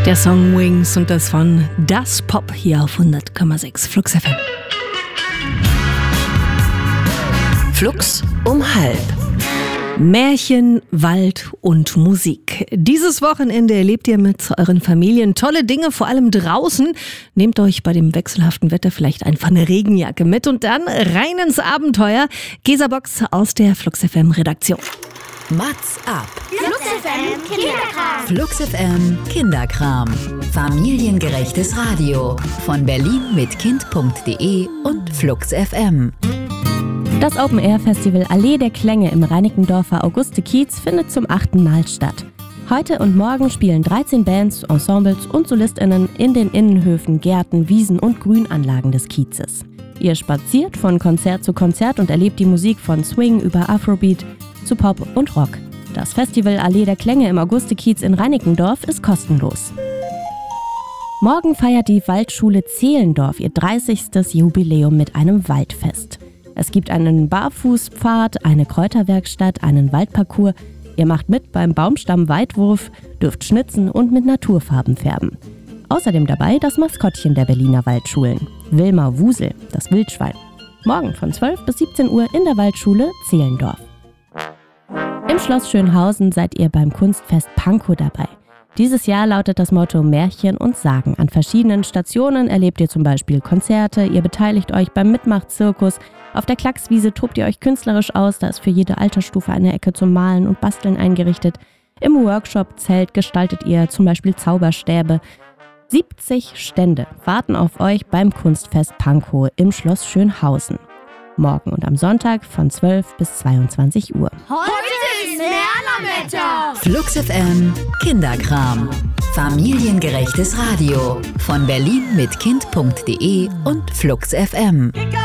Der Song Wings und das von Das Pop hier auf 100,6 Flux FM. Flux um halb. Märchen, Wald und Musik. Dieses Wochenende erlebt ihr mit euren Familien tolle Dinge, vor allem draußen. Nehmt euch bei dem wechselhaften Wetter vielleicht einfach eine Regenjacke mit und dann rein ins Abenteuer. Gesa-Box aus der Flux FM Redaktion. Mats ab. Flux FM Kinderkram. Flux FM Kinderkram. Familiengerechtes Radio. Von Berlin mit Kind.de und Flux FM. Das Open-Air-Festival Allee der Klänge im Reinickendorfer Auguste-Kiez findet zum 8. Mal statt. Heute und morgen spielen 13 Bands, Ensembles und SolistInnen in den Innenhöfen, Gärten, Wiesen und Grünanlagen des Kiezes. Ihr spaziert von Konzert zu Konzert und erlebt die Musik von Swing über Afrobeat zu Pop und Rock. Das Festival Allee der Klänge im Auguste-Kiez in Reinickendorf ist kostenlos. Morgen feiert die Waldschule Zehlendorf ihr 30. Jubiläum mit einem Waldfest. Es gibt einen Barfußpfad, eine Kräuterwerkstatt, einen Waldparcours. Ihr macht mit beim Baumstamm-Weitwurf, dürft schnitzen und mit Naturfarben färben. Außerdem dabei das Maskottchen der Berliner Waldschulen, Wilma Wusel, das Wildschwein. Morgen von 12 bis 17 Uhr in der Waldschule Zehlendorf. Im Schloss Schönhausen seid ihr beim Kunstfest Pankow dabei. Dieses Jahr lautet das Motto Märchen und Sagen. An verschiedenen Stationen erlebt ihr zum Beispiel Konzerte, ihr beteiligt euch beim Mitmachzirkus. Auf der Klackswiese tobt ihr euch künstlerisch aus, da ist für jede Altersstufe eine Ecke zum Malen und Basteln eingerichtet. Im Workshop-Zelt gestaltet ihr zum Beispiel Zauberstäbe. 70 Stände warten auf euch beim Kunstfest Pankow im Schloss Schönhausen. Morgen und am Sonntag von 12 bis 22 Uhr. Heute ist Merlerwetter. Flux FM Kinderkram. Familiengerechtes Radio. Von Berlin mit Kind.de und Flux FM.